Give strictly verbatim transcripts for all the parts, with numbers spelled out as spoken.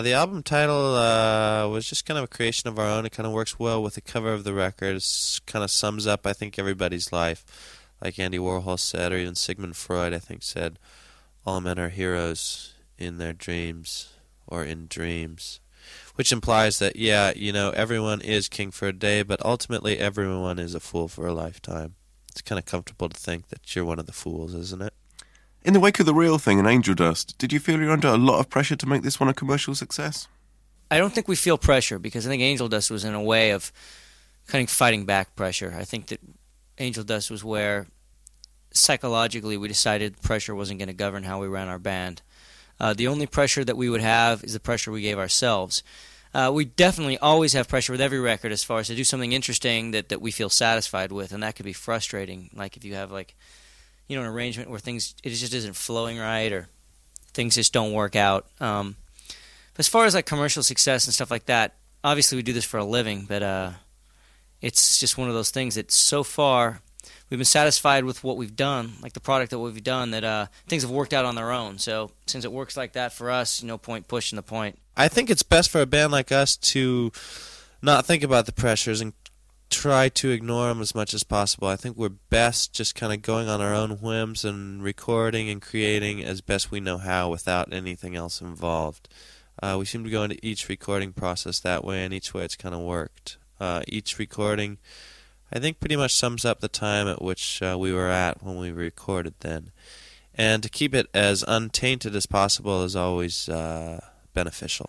The album title uh, was just kind of a creation of our own. It kind of works well with the cover of the record. It kind of sums up, I think, everybody's life. Like Andy Warhol said, or even Sigmund Freud, I think, said, all men are heroes in their dreams or in dreams. Which implies that, yeah, you know, everyone is king for a day, but ultimately everyone is a fool for a lifetime. It's kind of comfortable to think that you're one of the fools, isn't it? In the wake of The Real Thing and Angel Dust, did you feel you're under a lot of pressure to make this one a commercial success? I don't think we feel pressure, because I think Angel Dust was in a way of kind of fighting back pressure. I think that Angel Dust was where psychologically we decided pressure wasn't going to govern how we ran our band. Uh, the only pressure that we would have is the pressure we gave ourselves. Uh, we definitely always have pressure with every record as far as to do something interesting that, that we feel satisfied with, and that could be frustrating. Like if you have like, you know, an arrangement where things, it just isn't flowing right, or things just don't work out. Um, as far as like commercial success and stuff like that, obviously we do this for a living, but uh, it's just one of those things that so far we've been satisfied with what we've done, like the product that we've done, that uh, things have worked out on their own. So since it works like that for us, no point pushing the point. I think it's best for a band like us to not think about the pressures and try to ignore them as much as possible. I think we're best just kind of going on our own whims and recording and creating as best we know how without anything else involved. Uh, we seem to go into each recording process that way, and each way it's kind of worked. Uh, each recording, I think, pretty much sums up the time at which uh, we were at when we recorded then. And to keep it as untainted as possible is always uh, beneficial.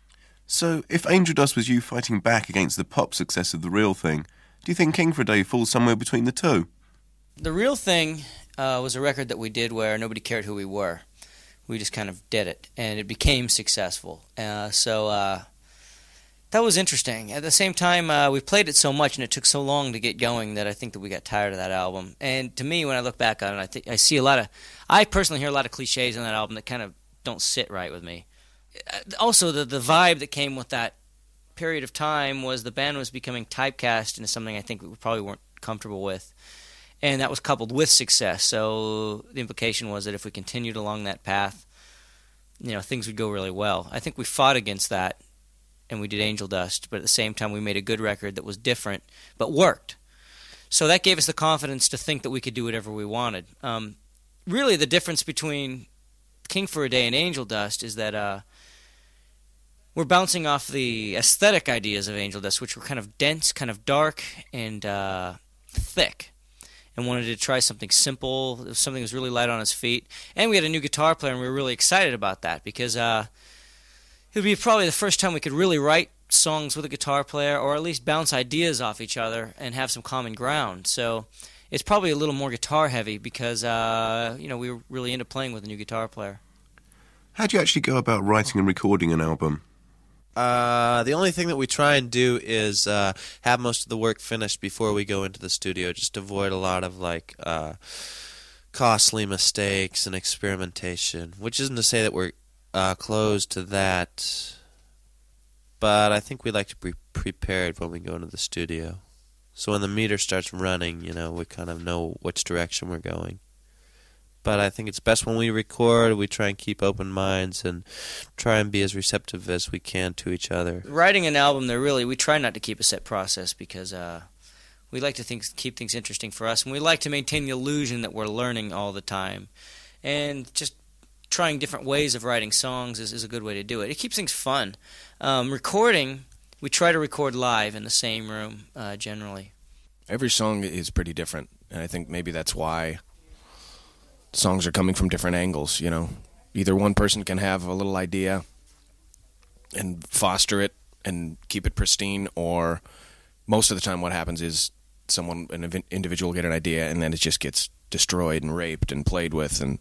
So, if Angel Dust was you fighting back against the pop success of The Real Thing, do you think King for a Day falls somewhere between the two? The Real Thing uh, was a record that we did where nobody cared who we were. We just kind of did it, and it became successful. Uh, so uh, that was interesting. At the same time, uh, we played it so much, and it took so long to get going that I think that we got tired of that album. And to me, when I look back on it, I think I see a lot of, I personally hear a lot of cliches on that album that kind of don't sit right with me. Also, the the vibe that came with that period of time was the band was becoming typecast into something I think we probably weren't comfortable with, and that was coupled with success. So the implication was that if we continued along that path, you know, things would go really well. I think we fought against that, and we did Angel Dust, but at the same time we made a good record that was different but worked. So that gave us the confidence to think that we could do whatever we wanted. Um, really, the difference between King for a Day and Angel Dust is that uh, we're bouncing off the aesthetic ideas of Angel Dust, which were kind of dense, kind of dark, and uh, thick, and wanted to try something simple, something that was really light on its feet. And we had a new guitar player, and we were really excited about that, because uh, it would be probably the first time we could really write songs with a guitar player, or at least bounce ideas off each other and have some common ground. So it's probably a little more guitar-heavy, because uh, you know, we were really into playing with a new guitar player. How do you actually go about writing and recording an album? Uh, the only thing that we try and do is uh, have most of the work finished before we go into the studio, just to avoid a lot of like uh, costly mistakes and experimentation, which isn't to say that we're uh, closed to that, but I think we like to be prepared when we go into the studio. So when the meter starts running, you know, we kind of know which direction we're going. But I think it's best when we record, we try and keep open minds and try and be as receptive as we can to each other. Writing an album, there really, we try not to keep a set process, because uh, we like to think, keep things interesting for us, and we like to maintain the illusion that we're learning all the time. And just trying different ways of writing songs is, is a good way to do it. It keeps things fun. Um, recording, we try to record live in the same room, uh, generally. Every song is pretty different, and I think maybe that's why songs are coming from different angles, you know. Either one person can have a little idea and foster it and keep it pristine, or most of the time what happens is someone, an individual will get an idea, and then it just gets destroyed and raped and played with and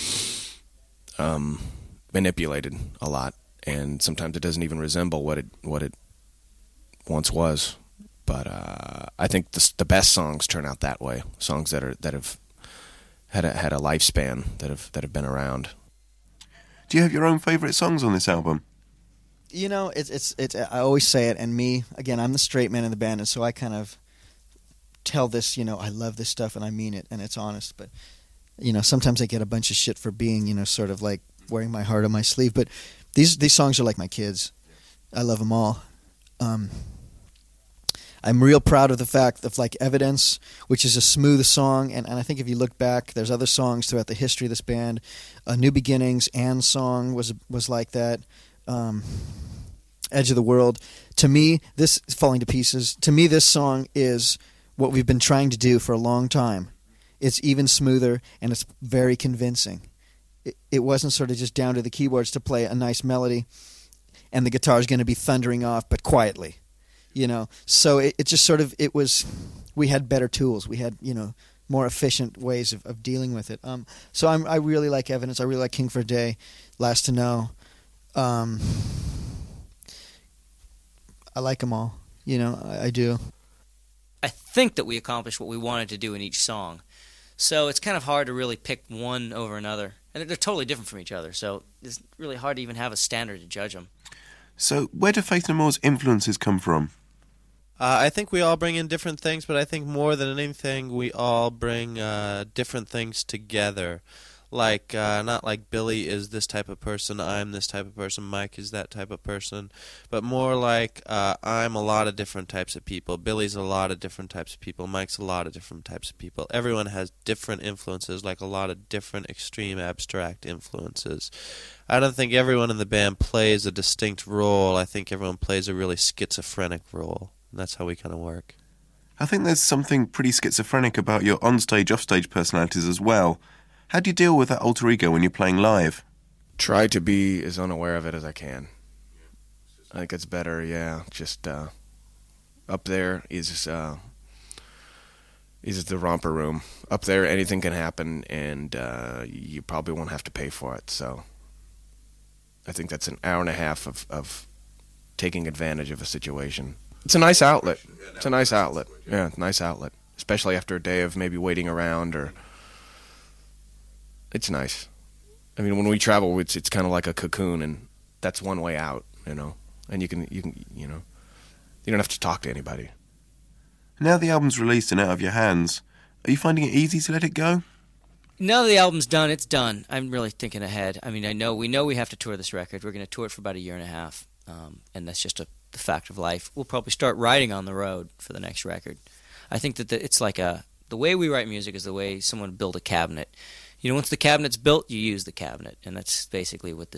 um, manipulated a lot. And sometimes it doesn't even resemble what it what it once was. But uh, I think the, the best songs turn out that way, songs that are that have had a, had a lifespan, that have that have been around. Do you have your own favourite songs on this album? You know, it's it's it's. I always say it, and me again. I'm the straight man in the band, and so I kind of tell this. You know, I love this stuff, and I mean it, and it's honest. But you know, sometimes I get a bunch of shit for being, you know, sort of like wearing my heart on my sleeve. But these these songs are like my kids. I love them all. Um, I'm real proud of the fact of like Evidence, which is a smooth song, and, and I think if you look back, there's other songs throughout the history of this band. Uh, New Beginnings, Anne's song was was like that. Um, Edge of the World. To me, this Falling to Pieces. To me, this song is what we've been trying to do for a long time. It's even smoother and it's very convincing. It, it wasn't sort of just down to the keyboards to play a nice melody, and the guitar is going to be thundering off, but quietly. You know, so it, it just sort of, it was, we had better tools. We had, you know, more efficient ways of, of dealing with it. Um, so I'm, I really like Evidence. I really like King for a Day, Last to Know. Um, I like them all. You know, I, I do. I think that we accomplished what we wanted to do in each song. So it's kind of hard to really pick one over another. And they're totally different from each other. So it's really hard to even have a standard to judge them. So where do Faith No More's influences come from? Uh, I think we all bring in different things, but I think more than anything, we all bring uh, different things together. Like, uh, not like Billy is this type of person, I'm this type of person, Mike is that type of person, but more like uh, I'm a lot of different types of people, Billy's a lot of different types of people, Mike's a lot of different types of people. Everyone has different influences, like a lot of different extreme abstract influences. I don't think everyone in the band plays a distinct role. I think everyone plays a really schizophrenic role. And that's how we kind of work. I think there's something pretty schizophrenic about your on-stage, off-stage personalities as well. How do you deal with that alter ego when you're playing live? Try to be as unaware of it as I can. I think it's better, yeah. Just uh, up there is uh, is the romper room. Up there, anything can happen, and uh, you probably won't have to pay for it. So I think that's an hour and a half of, of taking advantage of a situation. It's a nice outlet. It's a nice outlet. Yeah, nice outlet. Especially after a day of maybe waiting around or... It's nice. I mean, when we travel, it's it's kind of like a cocoon, and that's one way out, you know. And you can, you can, you know, you don't have to talk to anybody. Now the album's released and out of your hands, are you finding it easy to let it go? Now that the album's done, it's done. I'm really thinking ahead. I mean, I know we know we have to tour this record. We're going to tour it for about a year and a half, um, and that's just a the fact of life. We'll probably start writing on the road for the next record. I think that the, it's like a the way we write music is the way someone build a cabinet. You know, once the cabinet's built, you use the cabinet, and that's basically what this